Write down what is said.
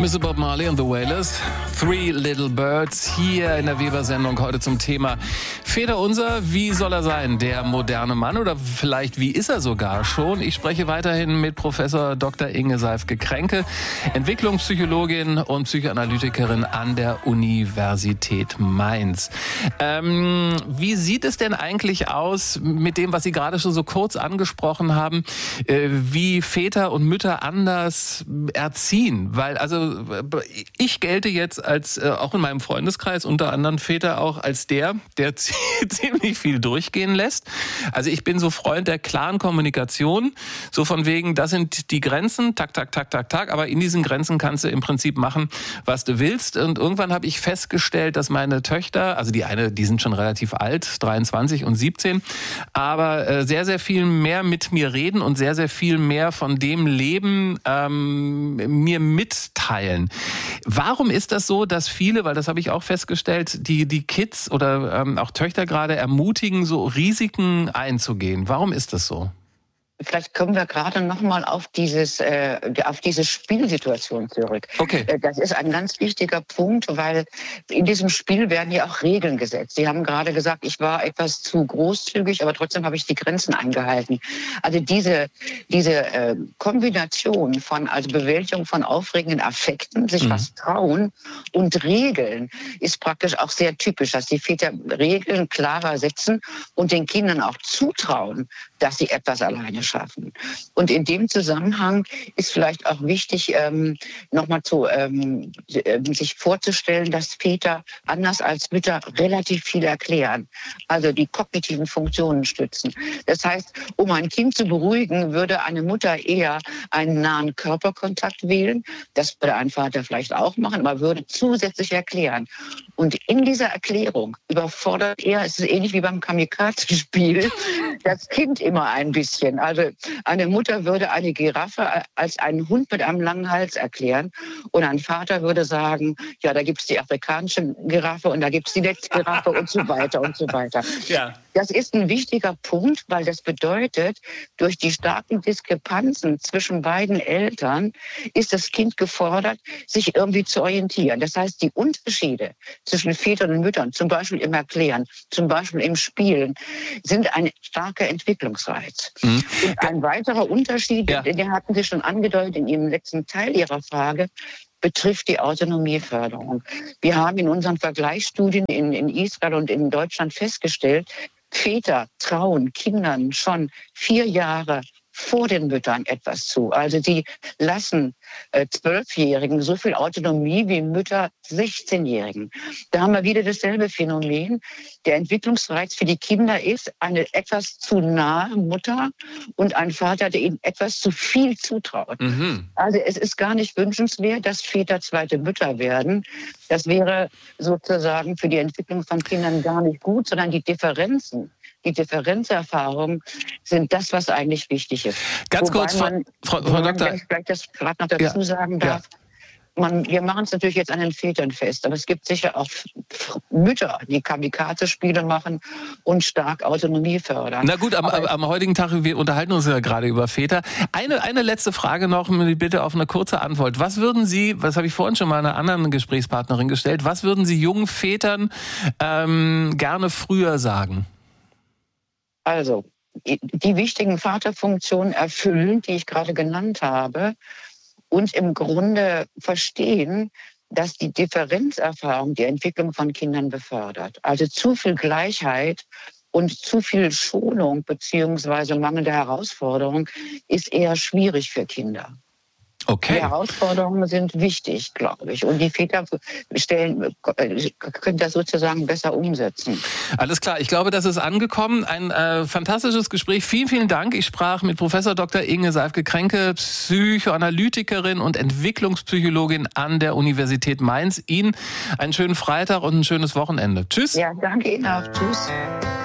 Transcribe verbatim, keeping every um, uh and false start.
Mister Bob Marley und The Wailers, Three Little Birds, hier in der Weber-Sendung heute zum Thema Väterunser. Wie soll er sein, der moderne Mann, oder vielleicht wie ist er sogar schon? Ich spreche weiterhin mit Professor Doktor Inge Seifke-Kränke, Entwicklungspsychologin und Psychoanalytikerin an der Universität Mainz. Ähm, wie sieht es denn eigentlich aus mit dem, was Sie gerade schon so kurz angesprochen haben, äh, wie Väter und Mütter anders erziehen? Weil also ich gelte jetzt als, äh, auch in meinem Freundeskreis, unter anderem Väter auch, als der, der ziemlich viel durchgehen lässt. Also ich bin so Freund der klaren Kommunikation, so von wegen, das sind die Grenzen, tak, tak, tak, tak, tak, aber in diesen Grenzen kannst du im Prinzip machen, was du willst. Und irgendwann habe ich festgestellt, dass meine Töchter, also die eine, die sind schon relativ alt, dreiundzwanzig und siebzehn, aber äh, sehr, sehr viel mehr mit mir reden und sehr, sehr viel mehr von dem Leben ähm, mir mitteilen. Warum ist das so, dass viele, weil das habe ich auch festgestellt, die, die Kids oder ähm, auch Töchter gerade ermutigen, so Risiken einzugehen? Warum ist das so? Vielleicht kommen wir gerade noch mal auf dieses, äh, auf diese Spielsituation zurück. Okay. Das ist ein ganz wichtiger Punkt, weil in diesem Spiel werden ja auch Regeln gesetzt. Sie haben gerade gesagt, ich war etwas zu großzügig, aber trotzdem habe ich die Grenzen eingehalten. Also diese, diese äh, Kombination von, also Bewältigung von aufregenden Affekten, sich mhm. was trauen und Regeln ist praktisch auch sehr typisch, dass die Väter Regeln klarer setzen und den Kindern auch zutrauen, dass sie etwas alleine schaffen. Und in dem Zusammenhang ist vielleicht auch wichtig, ähm, nochmal zu, ähm, sich vorzustellen, dass Väter anders als Mütter relativ viel erklären, also die kognitiven Funktionen stützen. Das heißt, um ein Kind zu beruhigen, würde eine Mutter eher einen nahen Körperkontakt wählen. Das würde ein Vater vielleicht auch machen, aber würde zusätzlich erklären. Und in dieser Erklärung überfordert er, es ist ähnlich wie beim Kamikaze-Spiel, das Kind immer ein bisschen. Also eine Mutter würde eine Giraffe als einen Hund mit einem langen Hals erklären und ein Vater würde sagen, ja, da gibt es die afrikanische Giraffe und da gibt es die letzte Giraffe und so weiter und so weiter. Ja. Das ist ein wichtiger Punkt, weil das bedeutet, durch die starken Diskrepanzen zwischen beiden Eltern ist das Kind gefordert, sich irgendwie zu orientieren. Das heißt, die Unterschiede zwischen Vätern und Müttern, zum Beispiel im Erklären, zum Beispiel im Spielen, sind ein starker Entwicklungsreiz. Mhm. Und ein weiterer Unterschied, ja. den hatten Sie schon angedeutet in Ihrem letzten Teil Ihrer Frage, betrifft die Autonomieförderung. Wir haben in unseren Vergleichsstudien in, in Israel und in Deutschland festgestellt, Väter trauen Kindern schon vier Jahre vor den Müttern etwas zu. Also die lassen äh, Zwölfjährigen so viel Autonomie wie Mütter sechzehnjährigen. Da haben wir wieder dasselbe Phänomen. Der Entwicklungsreiz für die Kinder ist eine etwas zu nahe Mutter und ein Vater, der ihnen etwas zu viel zutraut. Mhm. Also es ist gar nicht wünschenswert, dass Väter zweite Mütter werden. Das wäre sozusagen für die Entwicklung von Kindern gar nicht gut, sondern die Differenzen, die Differenzerfahrungen sind das, was eigentlich wichtig ist. Ganz Wobei kurz, man, Frau, Frau Doktor. Wenn ich vielleicht das gerade noch dazu ja. sagen darf. Ja. Man, wir machen es natürlich jetzt an den Vätern fest, aber es gibt sicher auch Mütter, die Kamikaze-Spiele machen und stark Autonomie fördern. Na gut, am, am, am heutigen Tag, wir unterhalten uns ja gerade über Väter. Eine, eine letzte Frage noch, bitte auf eine kurze Antwort. Was würden Sie, das habe ich vorhin schon mal einer anderen Gesprächspartnerin gestellt, was würden Sie jungen Vätern ähm, gerne früher sagen? Also, die wichtigen Vaterfunktionen erfüllen, die ich gerade genannt habe, und im Grunde verstehen, dass die Differenzerfahrung die Entwicklung von Kindern befördert. Also zu viel Gleichheit und zu viel Schonung beziehungsweise mangelnde Herausforderung ist eher schwierig für Kinder. Okay. Die Herausforderungen sind wichtig, glaube ich. Und die Väter stellen, können das sozusagen besser umsetzen. Alles klar, ich glaube, das ist angekommen. Ein äh, fantastisches Gespräch. Vielen, vielen Dank. Ich sprach mit Professor Doktor Inge Seifke-Kränke, Psychoanalytikerin und Entwicklungspsychologin an der Universität Mainz. Ihnen einen schönen Freitag und ein schönes Wochenende. Tschüss. Ja, danke Ihnen auch. Tschüss.